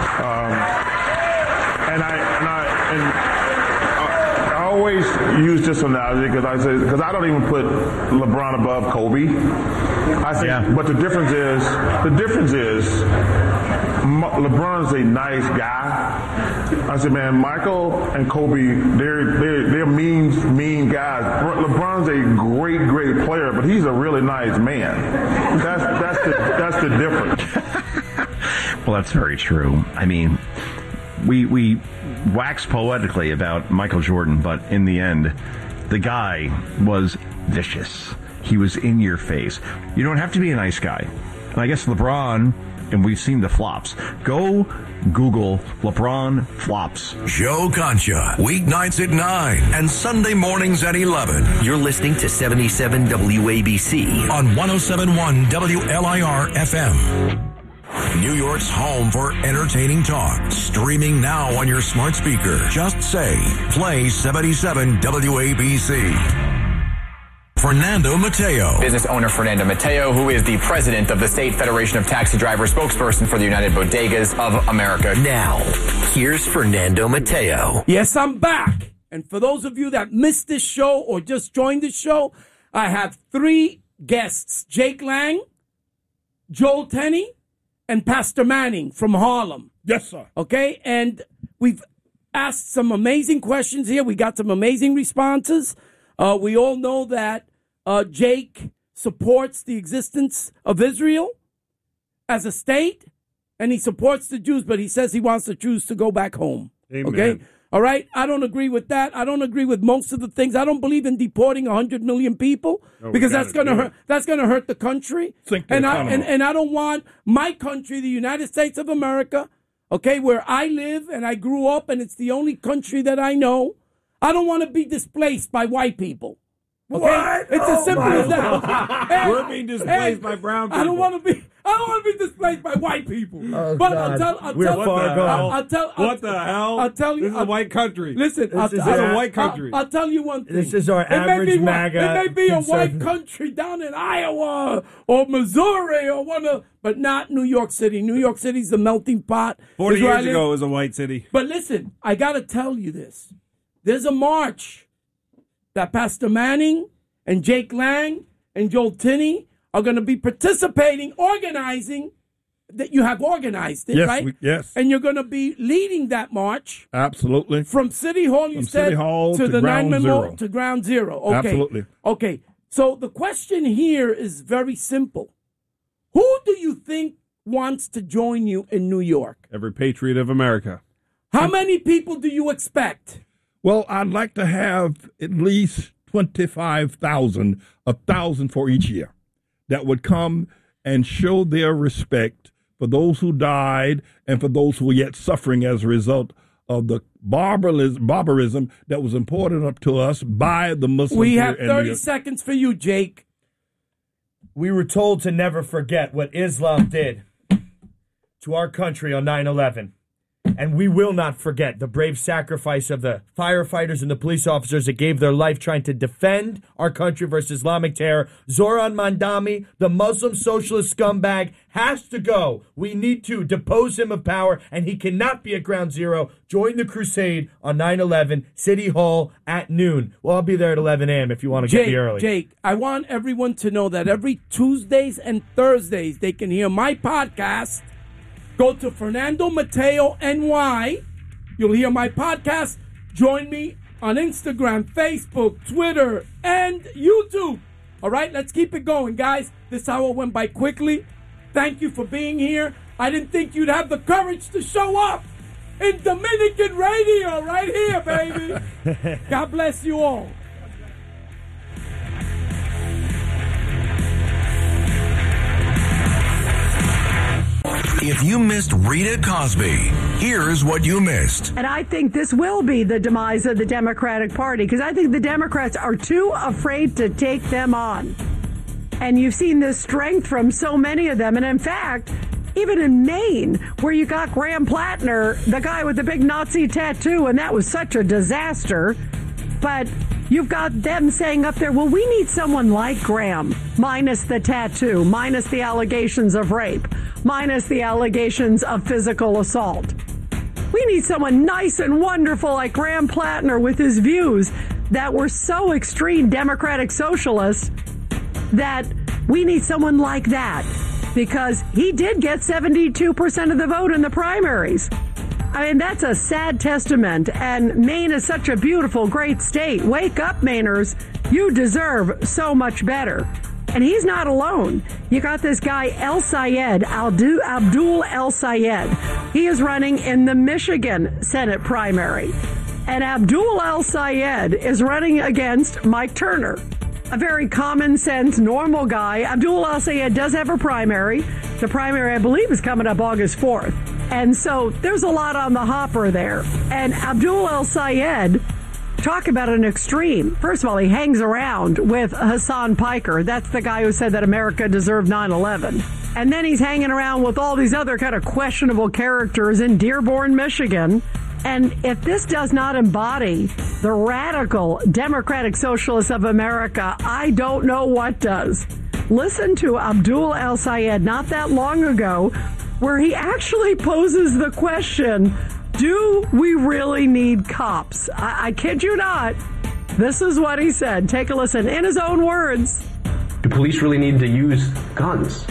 I always use this analogy because I don't even put LeBron above Kobe. But the difference is LeBron's a nice guy. I said, man, Michael and Kobe, they're mean guys. LeBron's a great player, but he's a really nice man. That's the difference. Well, that's very true. I mean, we wax poetically about Michael Jordan, but in the end, the guy was vicious. He was in your face. You don't have to be a nice guy. And I guess LeBron and we've seen the flops. Go Google LeBron flops. Joe Concha, weeknights at 9 and Sunday mornings at 11 You're listening to 77 WABC. on 107.1 WLIR FM. New York's home for entertaining talk. Streaming now on your smart speaker. Just say, play 77 WABC. Fernando Mateo. Business owner Fernando Mateo, who is the president of the State Federation of Taxi Drivers, spokesperson for the United Bodegas of America. Now, here's Fernando Mateo. Yes, I'm back. And for those of you that missed this show or just joined the show, I have 3 guests, Jake Lang, Joel Tenney, and Pastor Manning from Harlem. Yes, sir. Okay? And we've asked some amazing questions here. We got some amazing responses. We all know that Jake supports the existence of Israel as a state, and he supports the Jews, but he says he wants the Jews to go back home. Amen. Okay? All right? I don't agree with that. I don't agree with most of the things. I don't believe in deporting 100 million people because that's going to hurt. That's going to hurt the country. And I don't want my country, the United States of America, okay, where I live and I grew up, and it's the only country that I know. I don't want to be displaced by white people. Okay? What? It's as simple as that. And- We're being displaced by brown people. I don't want to be displaced by white people. Oh, but God. I'll We're tell far gone. What the hell? I'll tell you. This is a white country. Listen, This is a white country. I'll tell you one thing. This is our average MAGA. It may be a white conservative. country down in Iowa or Missouri or but not New York City. New York City's the melting pot. 40 Is where I years live. ago, it was a white city. But listen, I got to tell you this. There's a march that Pastor Manning and Jake Lang and Joel Tenney are going to be participating, organizing. That you have organized it, Yes, right? yes. And you're going to be leading that march. Absolutely. From City Hall, you From said, City Hall to the Ground 9 Zero. to Ground Zero. Okay. Absolutely. Okay. So the question here is very simple. Who do you think wants to join you in New York? Every patriot of America. How many people do you expect? Well, I'd like to have at least 25,000, 1,000 for each year that would come and show their respect for those who died and for those who are yet suffering as a result of the barbarism that was imported up to us by the Muslims. We here have in 30 New- seconds for you, Jake. We were told to never forget what Islam did to our country on 9/11. And we will not forget the brave sacrifice of the firefighters and the police officers that gave their life trying to defend our country versus Islamic terror. Zoran Mandami, the Muslim socialist scumbag, has to go. We need to depose him of power, and he cannot be at Ground Zero. Join the crusade on 9/11, City Hall at noon. Well, I'll be there at 11 a.m. if you want to get me early. Jake, I want everyone to know that every Tuesdays and Thursdays they can hear my podcast. Go to Fernando Mateo NY. You'll hear my podcast. Join me on Instagram, Facebook, Twitter, and YouTube. All right, let's keep it going, guys. This hour went by quickly. Thank you for being here. I didn't think you'd have the courage to show up in Dominican radio right here, baby. God bless you all. If you missed Rita Cosby, here's what you missed. And I think this will be the demise of the Democratic Party because I think the Democrats are too afraid to take them on. And you've seen this strength from so many of them. And in fact, even in Maine, where you got Graham Plattner, the guy with the big Nazi tattoo, and that was such a disaster. But you've got them saying up there, well, we need someone like Graham, minus the tattoo, minus the allegations of rape, minus the allegations of physical assault. We need someone nice and wonderful like Graham Plattner with his views that were so extreme Democratic socialists that we need someone like that because he did get 72% of the vote in the primaries. I mean, that's a sad testament, and Maine is such a beautiful, great state. Wake up, Mainers. You deserve so much better. And he's not alone. You got this guy, El Sayed, Abdul El Sayed. He is running in the Michigan Senate primary. And Abdul El Sayed is running against Mike Turner, a very common sense, normal guy. Abdul El Sayed does have a primary. The primary, I believe, is coming up August 4th. And so there's a lot on the hopper there. And Abdul El-Sayed, talk about an extreme. First of all, he hangs around with Hassan Piker. That's the guy who said that America deserved 9/11. And then he's hanging around with all these other kind of questionable characters in Dearborn, Michigan. And if this does not embody the radical Democratic Socialists of America, I don't know what does. Listen to Abdul El-Sayed not that long ago, where he actually poses the question, do we really need cops? I kid you not. This is what he said. Take a listen in his own words. Do police really need to use guns?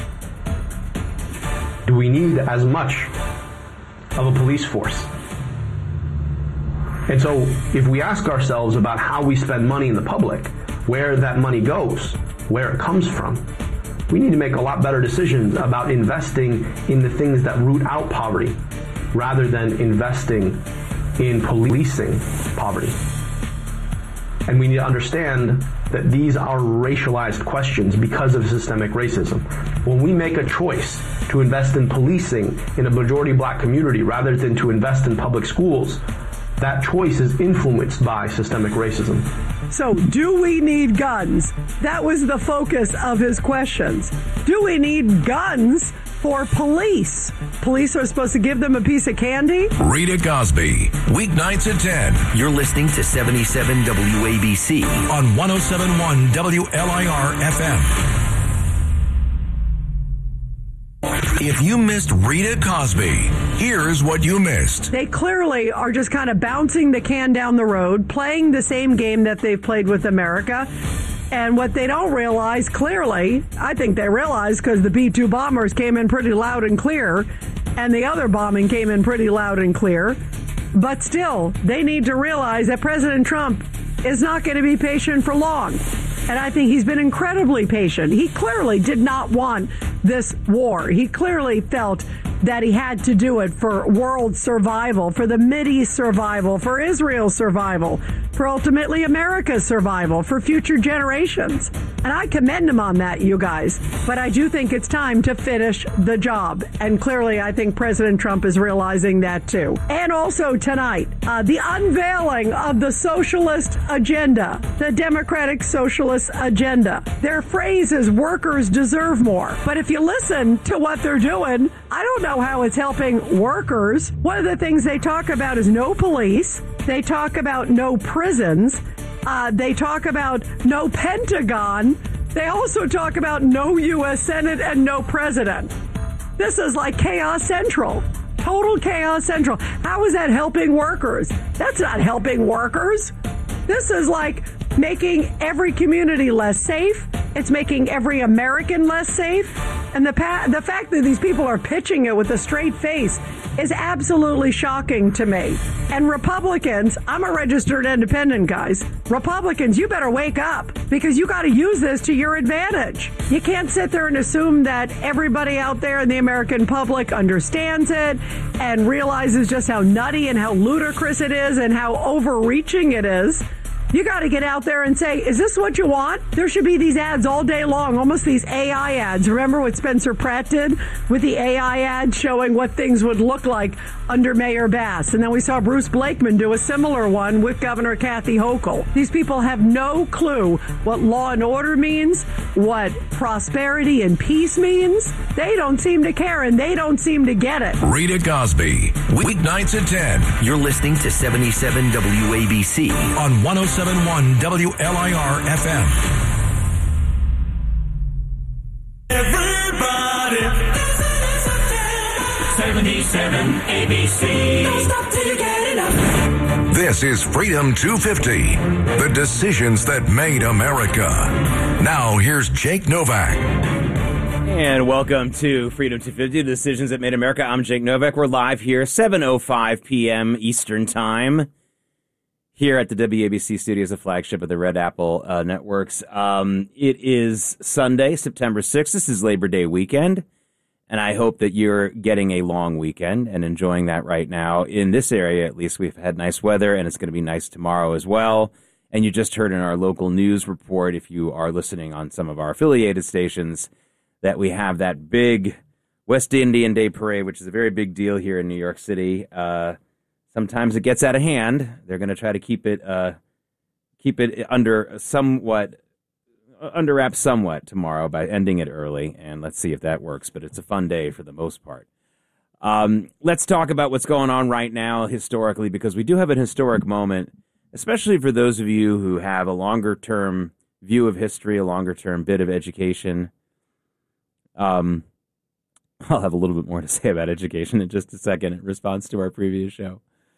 Do we need as much of a police force? And so if we ask ourselves about how we spend money in the public, where that money goes, where it comes from, we need to make a lot better decisions about investing in the things that root out poverty rather than investing in policing poverty. And we need to understand that these are racialized questions because of systemic racism. When we make a choice to invest in policing in a majority black community rather than to invest in public schools, that choice is influenced by systemic racism. So, do we need guns? That was the focus of his questions. Do we need guns for police? Police are supposed to give them a piece of candy? Rita Cosby, weeknights at 10. You're listening to 77 WABC on 107.1 WLIR FM. If you missed Rita Cosby, here's what you missed. They clearly are just kind of bouncing the can down the road, playing the same game that they've played with America. And what they don't realize clearly, I think they realize because the B-2 bombers came in pretty loud and clear, and the other bombing came in pretty loud and clear. But still, they need to realize that President Trump is not going to be patient for long. And I think he's been incredibly patient. He clearly did not want this war. He clearly felt that he had to do it for world survival, for the Mideast survival, for Israel's survival, for ultimately America's survival, for future generations. And I commend him on that, you guys. But I do think it's time to finish the job. And clearly, I think President Trump is realizing that too. And also tonight, the unveiling of the socialist agenda, the Democratic Socialist agenda. Their phrase is workers deserve more. But if you listen to what they're doing, I don't know how it's helping workers. One of the things they talk about is no police. They talk about no prisons. They talk about no Pentagon. They also talk about no U.S. Senate and no president. This is like chaos central. Total chaos central. How is that helping workers? That's not helping workers. This is like making every community less safe. It's making every American less safe. And the fact that these people are pitching it with a straight face is absolutely shocking to me. And Republicans, I'm a registered independent, guys. Republicans, you better wake up because you got to use this to your advantage. You can't sit there and assume that everybody out there in the American public understands it and realizes just how nutty and how ludicrous it is and how overreaching it is. You got to get out there and say, is this what you want? There should be these ads all day long, almost these AI ads. Remember what Spencer Pratt did with the AI ad showing what things would look like under Mayor Bass? And then we saw Bruce Blakeman do a similar one with Governor Kathy Hochul. These people have no clue what law and order means, what prosperity and peace means. They don't seem to care, and they don't seem to get it. Rita Cosby, weeknights at 10. You're listening to 77 WABC on 107.1 WLIR FM. Everybody, 77 ABC. Don't stop till you get enough. This is Freedom 250, the decisions that made America. Now here's Jake Novak. And welcome to Freedom 250, the decisions that made America. I'm Jake Novak. We're live here, 7:05 p.m. Eastern Time, here at the WABC studios, the flagship of the Red Apple Networks. It is Sunday, September 6th. This is Labor Day weekend, and I hope that you're getting a long weekend and enjoying that right now. In this area, at least, we've had nice weather, and it's going to be nice tomorrow as well. And you just heard in our local news report, if you are listening on some of our affiliated stations, that we have that big West Indian Day Parade, which is a very big deal here in New York City. Sometimes it gets out of hand. They're going to try to keep it under wraps somewhat tomorrow by ending it early, and let's see if that works. But it's a fun day for the most part. Let's talk about what's going on right now historically, because we do have an historic moment, especially for those of you who have a longer-term view of history, a longer-term bit of education. I'll have a little bit more to say about education in just a second in response to our previous show.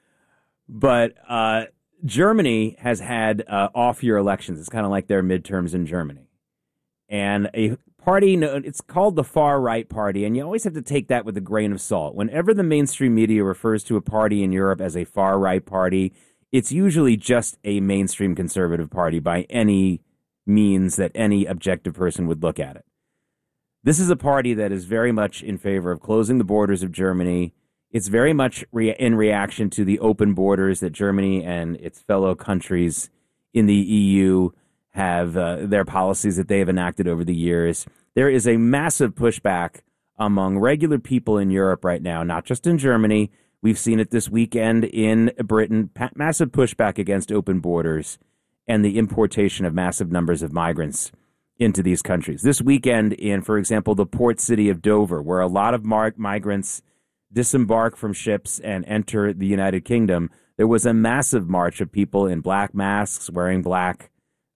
But Germany has had off-year elections. It's kind of like their midterms in Germany. And a party, it's called the Far-Right Party, and you always have to take that with a grain of salt. Whenever the mainstream media refers to a party in Europe as a far-right party, it's usually just a mainstream conservative party by any means that any objective person would look at it. This is a party that is very much in favor of closing the borders of Germany. It's very much in reaction to the open borders that Germany and its fellow countries in the EU have, their policies that they have enacted over the years. There is a massive pushback among regular people in Europe right now, not just in Germany. We've seen it this weekend in Britain, massive pushback against open borders and the importation of massive numbers of migrants into these countries. This weekend in, for example, the port city of Dover, where a lot of migrants disembark from ships and enter the United Kingdom, there was a massive march of people in black masks, wearing black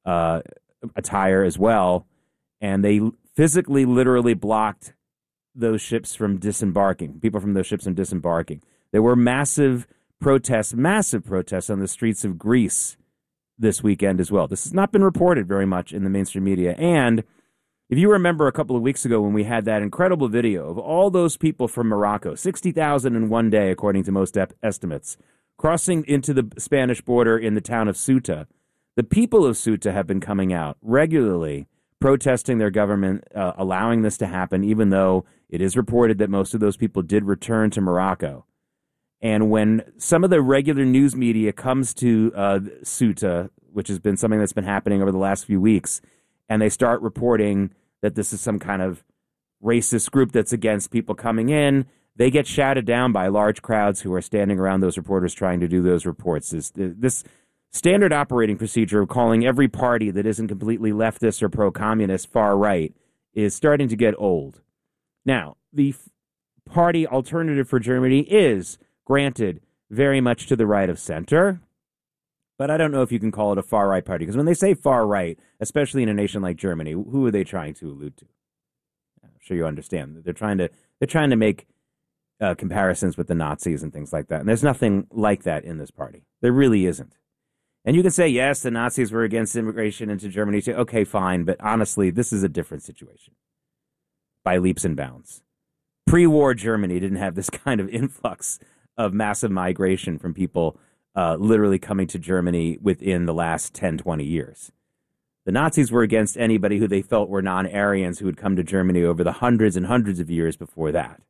attire as well, and they physically, literally blocked those ships from disembarking, people from those ships from disembarking. There were massive protests on the streets of Greece this weekend as well. This has not been reported very much in the mainstream media. And if you remember a couple of weeks ago when we had that incredible video of all those people from Morocco, 60,000 in one day, according to most estimates, crossing into the Spanish border in the town of Ceuta, the people of Ceuta have been coming out regularly protesting their government allowing this to happen, even though it is reported that most of those people did return to Morocco. And when some of the regular news media comes to Ceuta, which has been something that's been happening over the last few weeks, and they start reporting that this is some kind of racist group that's against people coming in, they get shouted down by large crowds who are standing around those reporters trying to do those reports. This standard operating procedure of calling every party that isn't completely leftist or pro-communist far-right is starting to get old. Now, the party Alternative for Germany is, granted, very much to the right of center, but I don't know if you can call it a far-right party, because when they say far-right, especially in a nation like Germany, who are they trying to allude to? I'm sure you understand. They're trying to make comparisons with the Nazis and things like that, and there's nothing like that in this party. There really isn't. And you can say, yes, the Nazis were against immigration into Germany too. Okay, fine, but honestly, this is a different situation by leaps and bounds. Pre-war Germany didn't have this kind of influx of massive migration from people literally coming to Germany within the last 10, 20 years. The Nazis were against anybody who they felt were non-Aryans who had come to Germany over the hundreds and hundreds of years before that.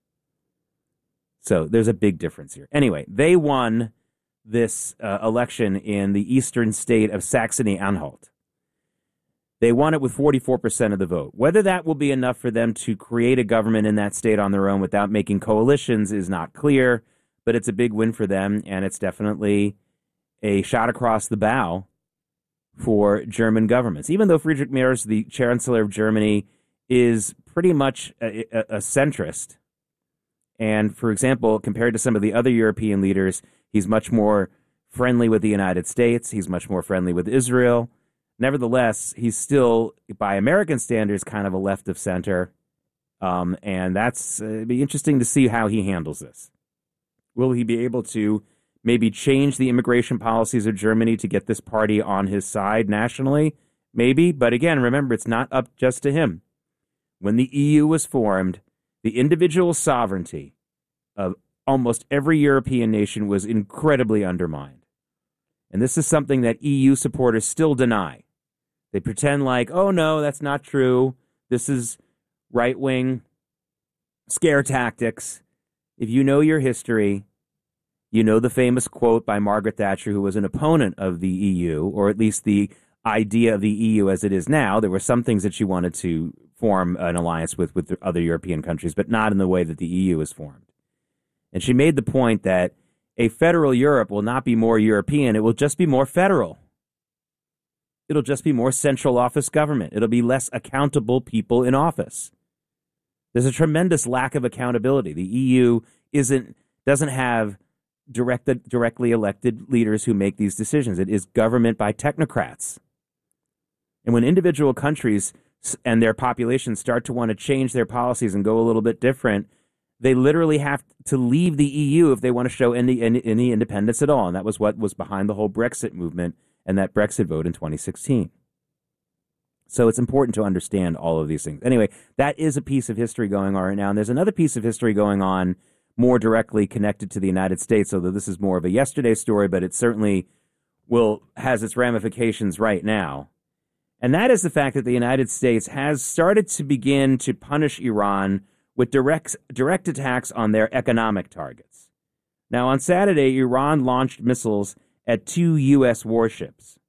So there's a big difference here. Anyway, they won this election in the eastern state of Saxony-Anhalt. They won it with 44% of the vote. Whether that will be enough for them to create a government in that state on their own without making coalitions is not clear, but it's a big win for them, and it's definitely a shot across the bow for German governments. Even though Friedrich Merz, the Chancellor of Germany, is pretty much a centrist, and, for example, compared to some of the other European leaders, he's much more friendly with the United States. He's much more friendly with Israel. Nevertheless, he's still, by American standards, kind of a left of center. And that's it'd be interesting to see how he handles this. Will he be able to maybe change the immigration policies of Germany to get this party on his side nationally? Maybe. But again, remember, it's not up just to him. When the EU was formed, the individual sovereignty of almost every European nation was incredibly undermined. And this is something that EU supporters still deny. They pretend like, oh, no, that's not true. This is right-wing scare tactics. If you know your history, you know the famous quote by Margaret Thatcher, who was an opponent of the EU, or at least the idea of the EU as it is now. There were some things that she wanted to form an alliance with the other European countries, but not in the way that the EU is formed. And she made the point that a federal Europe will not be more European. It will just be more federal. It'll just be more central office government. It'll be less accountable people in office. There's a tremendous lack of accountability. The EU doesn't have directly elected leaders who make these decisions. It is government by technocrats. And when individual countries and their populations start to want to change their policies and go a little bit different, they literally have to leave the EU if they want to show any independence at all. And that was what was behind the whole Brexit movement and that Brexit vote in 2016. So it's important to understand all of these things. Anyway, that is a piece of history going on right now. And there's another piece of history going on more directly connected to the United States, although this is more of a yesterday story, but it certainly has its ramifications right now. And that is the fact that the United States has started to begin to punish Iran with direct attacks on their economic targets. Now, on Saturday, Iran launched missiles at 2 U.S. warships.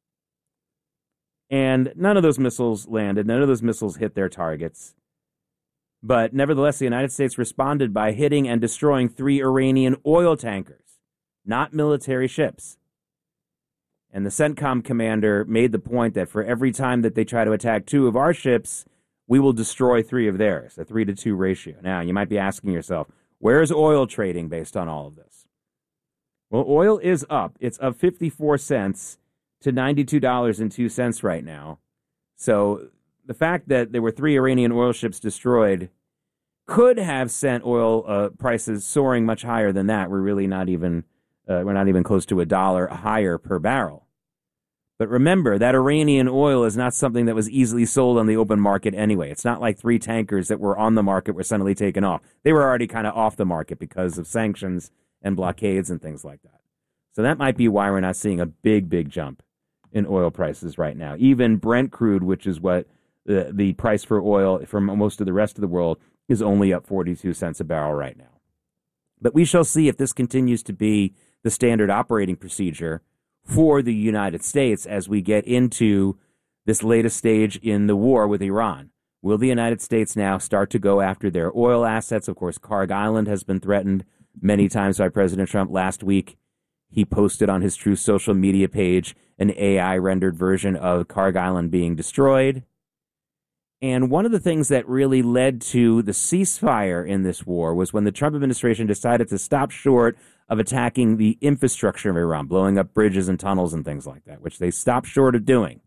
And none of those missiles landed. None of those missiles hit their targets. But nevertheless, the United States responded by hitting and destroying 3 Iranian oil tankers, not military ships. And the CENTCOM commander made the point that for every time that they try to attack 2 of our ships, we will destroy 3 of theirs, a 3-to-2 ratio. Now, you might be asking yourself, where is oil trading based on all of this? Well, oil is up. It's up 54 cents to $92.02 right now. So the fact that there were 3 Iranian oil ships destroyed could have sent oil prices soaring much higher than that. We're really not even close to $1 higher per barrel. But remember, that Iranian oil is not something that was easily sold on the open market anyway. It's not like 3 tankers that were on the market were suddenly taken off. They were already kind of off the market because of sanctions and blockades and things like that. So that might be why we're not seeing a big jump in oil prices right now. Even Brent crude, which is what the price for oil from most of the rest of the world, is only up 42 cents a barrel right now. But we shall see if this continues to be the standard operating procedure for the United States as we get into this latest stage in the war with Iran. Will the United States now start to go after their oil assets? Of course, Karg Island has been threatened many times by President Trump. Last week, he posted on his Truth social media page an AI-rendered version of Karg Island being destroyed. And one of the things that really led to the ceasefire in this war was when the Trump administration decided to stop short of attacking the infrastructure of Iran, blowing up bridges and tunnels and things like that, which they stopped short of doing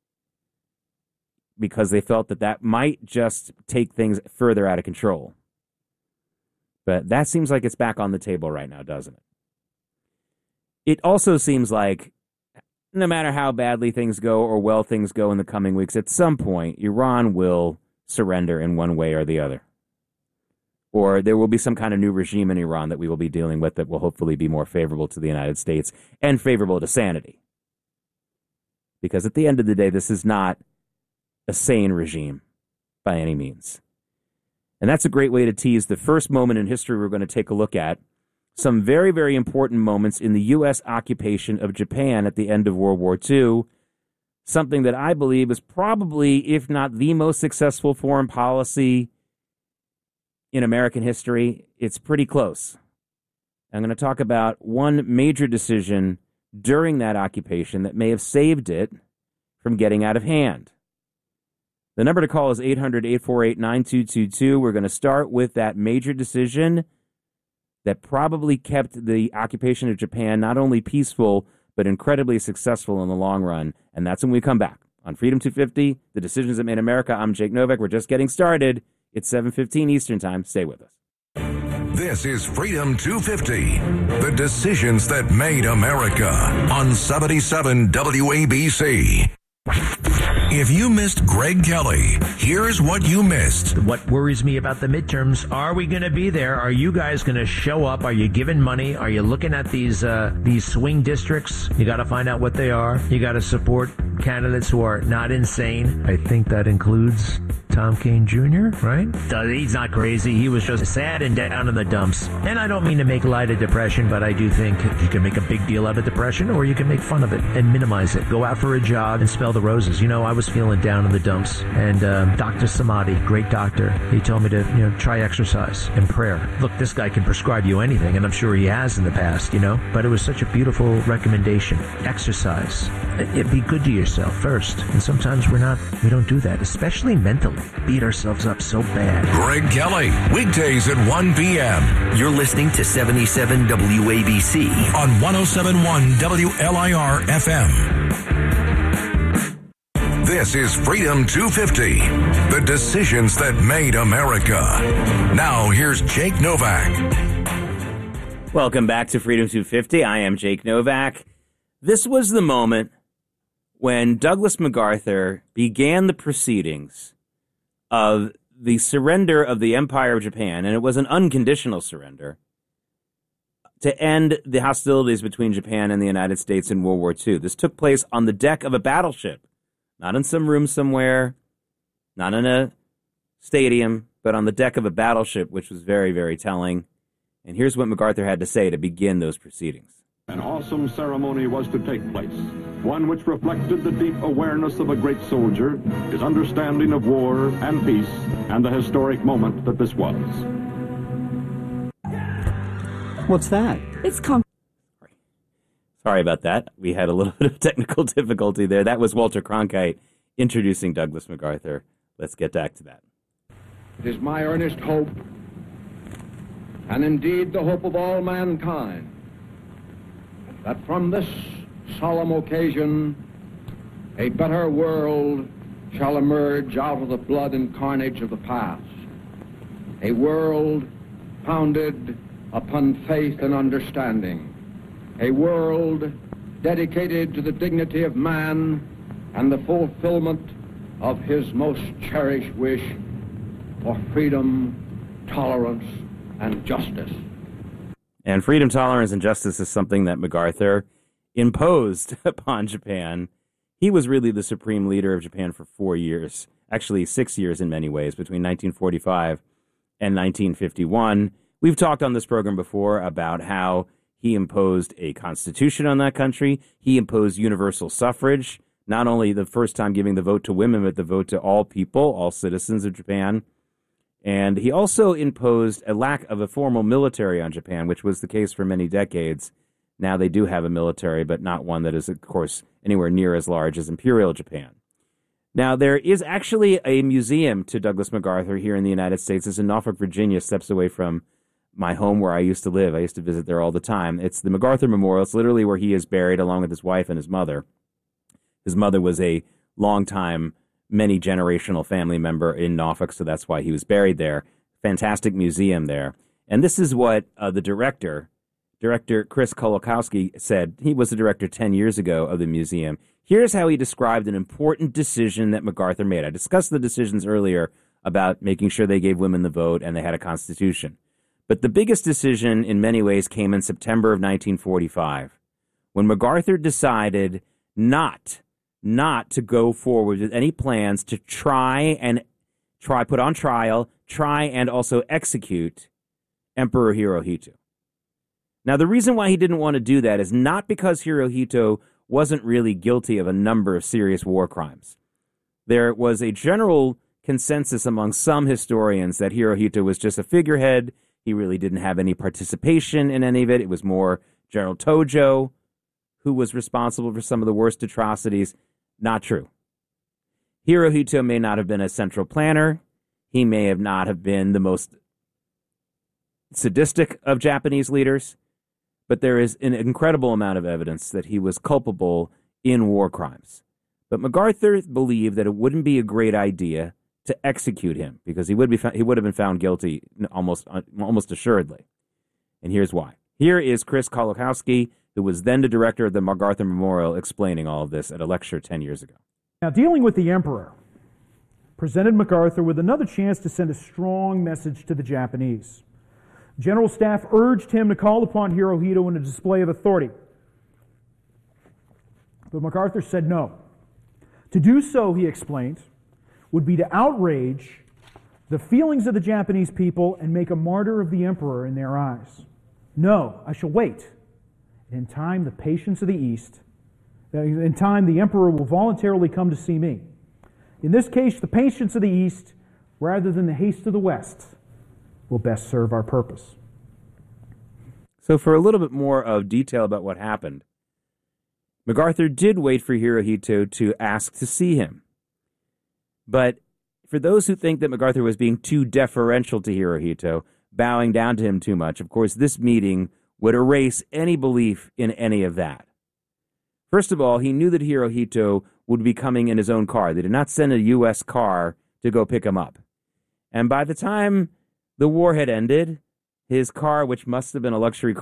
because they felt that might just take things further out of control. But that seems like it's back on the table right now, doesn't it? It also seems like no matter how badly things go or well things go in the coming weeks, at some point, Iran will surrender in one way or the other. Or there will be some kind of new regime in Iran that we will be dealing with that will hopefully be more favorable to the United States and favorable to sanity. Because at the end of the day, this is not a sane regime by any means. And that's a great way to tease the first moment in history we're going to take a look at. Some very, very important moments in the U.S. occupation of Japan at the end of World War II. Something that I believe is probably, if not the most successful foreign policy in American history. It's pretty close. I'm going to talk about one major decision during that occupation that may have saved it from getting out of hand. The number to call is 800-848-9222. We're going to start with that major decision that probably kept the occupation of Japan not only peaceful, but incredibly successful in the long run. And that's when we come back. On Freedom 250, the decisions that made America, I'm Jake Novak. We're just getting started. It's 7:15 Eastern Time. Stay with us. This is Freedom 250, the decisions that made America on 77 WABC. If you missed Greg Kelly, here's what you missed. What worries me about the midterms, are we going to be there? Are you guys going to show up? Are you giving money? Are you looking at these swing districts? You got to find out what they are. You got to support candidates who are not insane. I think that includes Tom Kane Jr., right? He's not crazy. He was just sad and down in the dumps. And I don't mean to make light of depression, but I do think you can make a big deal out of depression, or you can make fun of it and minimize it. Go out for a jog and smell the roses. You know, I was feeling down in the dumps, and Dr. Samadi, great doctor, he told me to, try exercise and prayer. Look, this guy can prescribe you anything, and I'm sure he has in the past, but it was such a beautiful recommendation. Exercise. Be good to yourself first. And sometimes we don't do that, especially mentally. Beat ourselves up so bad. Greg Kelly, weekdays at 1 p.m. You're listening to 77 WABC on 107.1 WLIR FM. This is Freedom 250, the decisions that made America. Now here's Jake Novak. Welcome back to Freedom 250. I am Jake Novak. This was the moment when Douglas MacArthur began the proceedings of the surrender of the Empire of Japan, and it was an unconditional surrender, to end the hostilities between Japan and the United States in World War II. This took place on the deck of a battleship, not in some room somewhere, not in a stadium, but on the deck of a battleship, which was very, very telling. And here's what MacArthur had to say to begin those proceedings. An awesome ceremony was to take place, one which reflected the deep awareness of a great soldier, his understanding of war and peace, and the historic moment that this was. What's that? It's Sorry about that. We had a little bit of technical difficulty there. That was Walter Cronkite introducing Douglas MacArthur. Let's get back to that. It is my earnest hope, and indeed the hope of all mankind, that from this solemn occasion a better world shall emerge out of the blood and carnage of the past, a world founded upon faith and understanding, a world dedicated to the dignity of man and the fulfillment of his most cherished wish for freedom, tolerance, and justice. And freedom, tolerance, and justice is something that MacArthur imposed upon Japan. He was really the supreme leader of Japan for 4 years, actually 6 years in many ways, between 1945 and 1951. We've talked on this program before about how he imposed a constitution on that country. He imposed universal suffrage, not only the first time giving the vote to women, but the vote to all people, all citizens of Japan. And he also imposed a lack of a formal military on Japan, which was the case for many decades. Now they do have a military, but not one that is, of course, anywhere near as large as Imperial Japan. Now, there is actually a museum to Douglas MacArthur here in the United States. It's in Norfolk, Virginia, steps away from my home where I used to live. I used to visit there all the time. It's the MacArthur Memorial. It's literally where he is buried along with his wife and his mother. His mother was a longtime, many-generational family member in Norfolk, so that's why he was buried there. Fantastic museum there. And this is what the director Chris Kolakowski, said. He was the director 10 years ago of the museum. Here's how he described an important decision that MacArthur made. I discussed the decisions earlier about making sure they gave women the vote and they had a constitution. But the biggest decision in many ways came in September of 1945, when MacArthur decided not to go forward with any plans to put on trial and also execute Emperor Hirohito. Now, the reason why he didn't want to do that is not because Hirohito wasn't really guilty of a number of serious war crimes. There was a general consensus among some historians that Hirohito was just a figurehead. He really didn't have any participation in any of it. It was more General Tojo who was responsible for some of the worst atrocities. Not true. Hirohito may not have been a central planner. He may not have been the most sadistic of Japanese leaders, but there is an incredible amount of evidence that he was culpable in war crimes. But MacArthur believed that it wouldn't be a great idea to execute him because he would have been found guilty almost assuredly. And here's why. Here is Chris Kolakowski, who was then the director of the MacArthur Memorial, explaining all of this at a lecture 10 years ago. Now, dealing with the emperor presented MacArthur with another chance to send a strong message to the Japanese. General Staff urged him to call upon Hirohito in a display of authority. But MacArthur said no. To do so, he explained, would be to outrage the feelings of the Japanese people and make a martyr of the emperor in their eyes. No, I shall wait. In time, the patience of the East, in time, the emperor will voluntarily come to see me. In this case, the patience of the East, rather than the haste of the West, will best serve our purpose. So for a little bit more of detail about what happened, MacArthur did wait for Hirohito to ask to see him. But for those who think that MacArthur was being too deferential to Hirohito, bowing down to him too much, of course, this meeting would erase any belief in any of that. First of all, he knew that Hirohito would be coming in his own car. They did not send a U.S. car to go pick him up. And by the time the war had ended, his car, which must have been a luxury car,